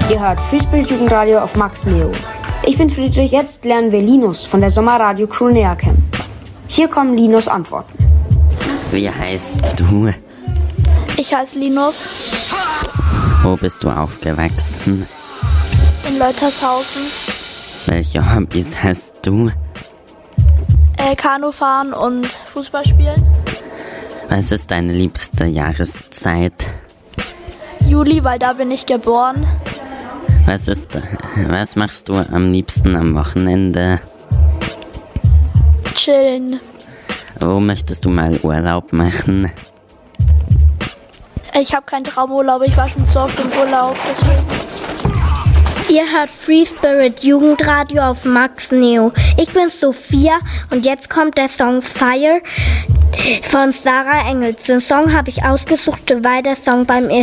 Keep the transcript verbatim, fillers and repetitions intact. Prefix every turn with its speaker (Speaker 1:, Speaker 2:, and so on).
Speaker 1: Ihr hört Free Spirit Jugendradio auf Max Neo. Ich bin Friedrich, jetzt lernen wir Linus von der Sommerradio Crew näher kennen. Hier kommen Linus Antworten.
Speaker 2: Wie heißt du?
Speaker 3: Ich heiße Linus.
Speaker 2: Wo bist du aufgewachsen?
Speaker 3: In Leutershausen.
Speaker 2: Welche Hobbys hast du?
Speaker 3: Äh, Kanufahren und Fußball spielen.
Speaker 2: Was ist deine liebste Jahreszeit?
Speaker 3: Juli, weil da bin ich geboren.
Speaker 2: Was ist, was machst du am liebsten am Wochenende?
Speaker 3: Chillen.
Speaker 2: Wo möchtest du mal Urlaub machen?
Speaker 3: Ich habe keinen Traumurlaub, ich war schon so oft im Urlaub, deswegen.
Speaker 4: Ihr hört Free Spirit Jugendradio auf Max Neo. Ich bin Sophia und jetzt kommt der Song Fire von Sarah Engels. Den Song habe ich ausgesucht, weil der Song beim